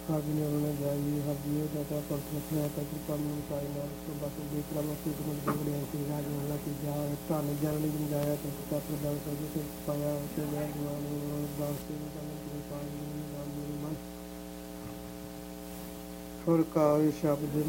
ਹਾਜ਼ੀ ਨੇ ਜਾਈ ਹਾਜ਼ੀ ਦਾ ਤਾਂ ਪਰਸਨਲ ਤਾਂ ਕਿ ਕੰਮ ਨੂੰ ਕਾਇਨਾ ਤੋਂ ਬਸ ਦੇਖਣਾ ਮੈਂ ਕੁਝ ਨੂੰ ਦੇਖਣਾ ਕਿ ਰਾਜ ਵਾਲਾ ਕਿ ਜਾ ਧਨ ਜਨ ਨਹੀਂ ਜਾਇਆ ਤੇ ਤਾਂ ਪ੍ਰਦਾਨ ਕਰਦੇ ਤੇ ਪਾਇਆ ਤੇ ਮੈਂ ਜਵਾਨ ਦਾਸ ਤੇ ਕਰਨ ਦੀ ਪਾਈ ਨਾਮ ਮੇਰੀ ਮਨ ਫਰਕਾਵੇ ਸ਼ਬਦ